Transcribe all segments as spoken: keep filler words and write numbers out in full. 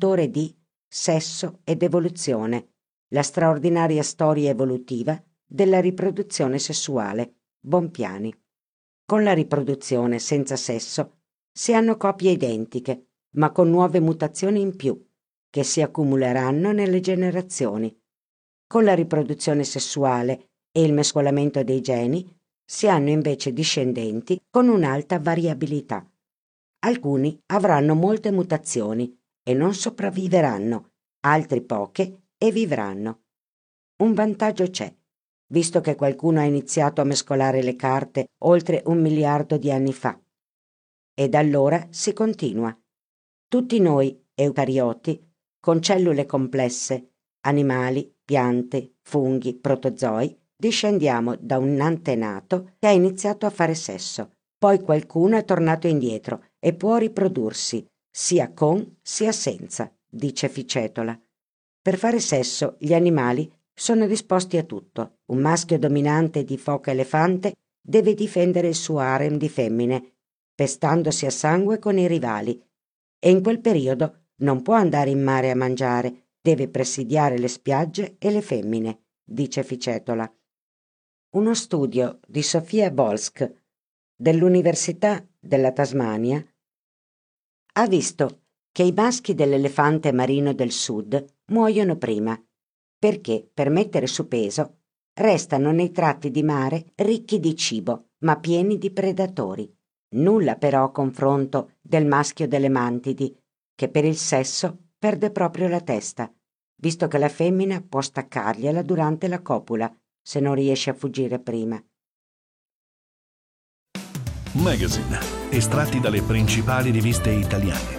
autore di Sesso ed evoluzione, la straordinaria storia evolutiva della riproduzione sessuale, Bompiani. Con la riproduzione senza sesso si hanno coppie identiche, ma con nuove mutazioni in più, che si accumuleranno nelle generazioni. Con la riproduzione sessuale e il mescolamento dei geni si hanno invece discendenti con un'alta variabilità. Alcuni avranno molte mutazioni e non sopravviveranno, altri poche e vivranno. Un vantaggio c'è, visto che qualcuno ha iniziato a mescolare le carte oltre un miliardo di anni fa. E da allora si continua. Tutti noi, eucarioti, con cellule complesse, animali, piante, funghi, protozoi, discendiamo da un antenato che ha iniziato a fare sesso. Poi qualcuno è tornato indietro e può riprodursi, sia con sia senza, dice Ficetola. Per fare sesso gli animali sono disposti a tutto. Un maschio dominante di foca elefante deve difendere il suo harem di femmine, pestandosi a sangue con i rivali, e in quel periodo non può andare in mare a mangiare, deve presidiare le spiagge e le femmine, dice Ficetola. Uno studio di Sofia Bolsk dell'Università della Tasmania ha visto che i maschi dell'elefante marino del sud muoiono prima, perché per mettere su peso restano nei tratti di mare ricchi di cibo ma pieni di predatori. Nulla però a confronto del maschio delle mantidi, che per il sesso perde proprio la testa, visto che la femmina può staccargliela durante la copula se non riesce a fuggire prima. Magazine, estratti dalle principali riviste italiane.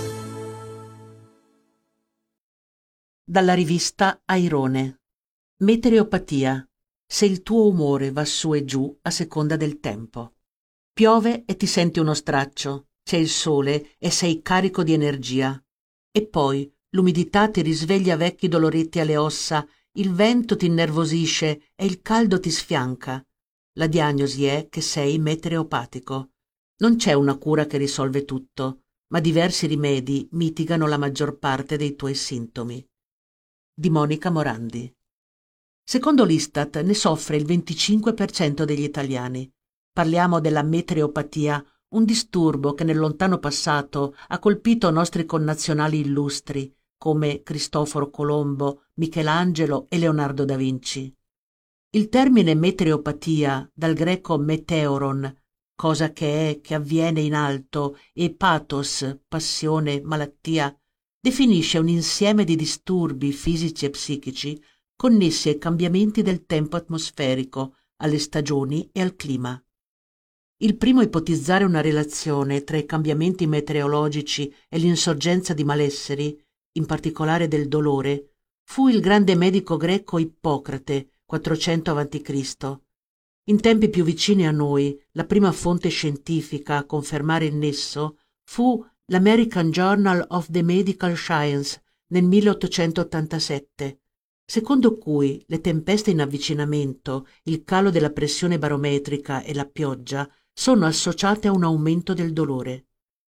Dalla rivista Airone. Metereopatia. Se il tuo umore va su e giù a seconda del tempo. Piove e ti senti uno straccio, c'è il sole e sei carico di energia. E poi l'umidità ti risveglia vecchi doloretti alle ossa, il vento ti innervosisce e il caldo ti sfianca. La diagnosi è che sei metereopatico. Non c'è una cura che risolve tutto, ma diversi rimedi mitigano la maggior parte dei tuoi sintomi. Di Monica Morandi. Secondo l'Istat ne soffre il venticinque per cento degli italiani. Parliamo della metereopatia, un disturbo che nel lontano passato ha colpito nostri connazionali illustri come Cristoforo Colombo, Michelangelo e Leonardo da Vinci. Il termine metereopatia, dal greco meteoron, cosa che è, che avviene in alto, e pathos, passione, malattia, definisce un insieme di disturbi fisici e psichici connessi ai cambiamenti del tempo atmosferico, alle stagioni e al clima. Il primo a ipotizzare una relazione tra i cambiamenti meteorologici e l'insorgenza di malesseri, in particolare del dolore, fu il grande medico greco Ippocrate, quattrocento avanti Cristo. In tempi più vicini a noi, la prima fonte scientifica a confermare il nesso fu l'American Journal of the Medical Science nel milleottocentottantasette, secondo cui le tempeste in avvicinamento, il calo della pressione barometrica e la pioggia sono associate a un aumento del dolore.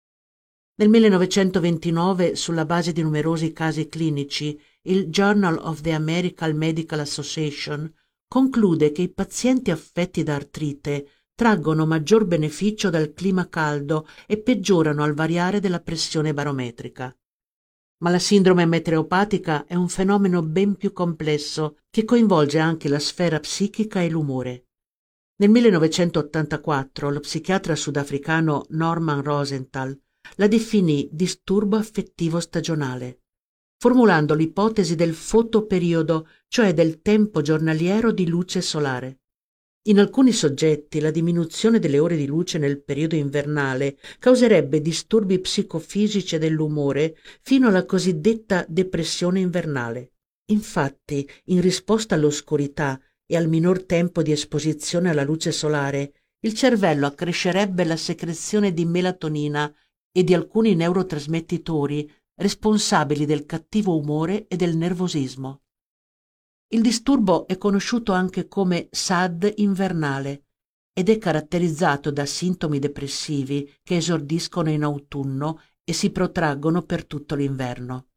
Nel millenovecentoventinove, sulla base di numerosi casi clinici, il Journal of the American Medical Association conclude che i pazienti affetti da artrite traggono maggior beneficio dal clima caldo e peggiorano al variare della pressione barometrica. Ma la sindrome metereopatica è un fenomeno ben più complesso che coinvolge anche la sfera psichica e l'umore. Nel millenovecentottantaquattro lo psichiatra sudafricano Norman Rosenthal la definì disturbo affettivo stagionale, formulando l'ipotesi del fotoperiodo, cioè del tempo giornaliero di luce solare. In alcuni soggetti la diminuzione delle ore di luce nel periodo invernale causerebbe disturbi psicofisici e dell'umore fino alla cosiddetta depressione invernale. Infatti, in risposta all'oscurità e al minor tempo di esposizione alla luce solare, il cervello accrescerebbe la secrezione di melatonina e di alcuni neurotrasmettitori responsabili del cattivo umore e del nervosismo. Il disturbo è conosciuto anche come S A D invernale ed è caratterizzato da sintomi depressivi che esordiscono in autunno e si protraggono per tutto l'inverno.